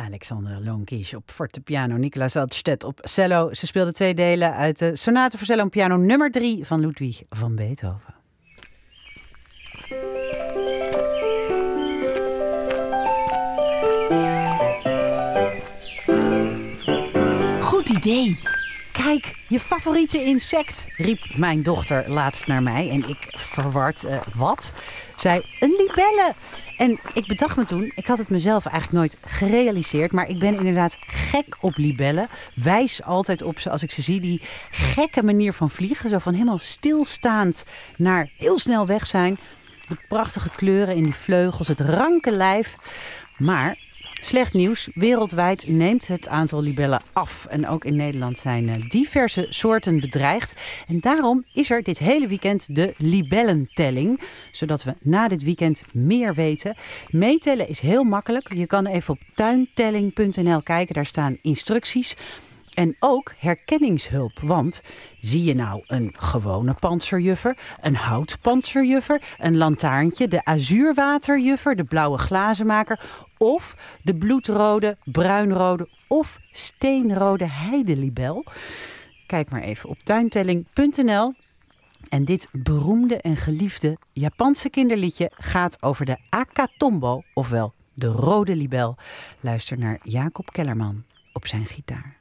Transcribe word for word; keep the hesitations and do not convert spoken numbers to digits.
Alexander Loonkies op fortepiano, Nicolas Altstedt op cello. Ze speelde twee delen uit de Sonate voor cello en piano nummer drie van Ludwig van Beethoven. Goed idee. Kijk, je favoriete insect, riep mijn dochter laatst naar mij. En ik verward, uh, wat? Zei, een libelle. En ik bedacht me toen, ik had het mezelf eigenlijk nooit gerealiseerd, maar ik ben inderdaad gek op libellen. Wijs altijd op ze als ik ze zie. Die gekke manier van vliegen, zo van helemaal stilstaand naar heel snel weg zijn. De prachtige kleuren in die vleugels, het ranke lijf. Maar slecht nieuws, wereldwijd neemt het aantal libellen af. En ook in Nederland zijn diverse soorten bedreigd. En daarom is er dit hele weekend de libellentelling. Zodat we na dit weekend meer weten. Meetellen is heel makkelijk. Je kan even op tuintelling punt n l kijken, daar staan instructies. En ook herkenningshulp, want zie je nou een gewone pantserjuffer, een houtpantserjuffer, een lantaarntje, de azuurwaterjuffer, de blauwe glazenmaker of de bloedrode, bruinrode of steenrode heidelibel? Kijk maar even op tuintelling punt n l. En dit beroemde en geliefde Japanse kinderliedje gaat over de akatombo, ofwel de rode libel. Luister naar Jacob Kellerman op zijn gitaar.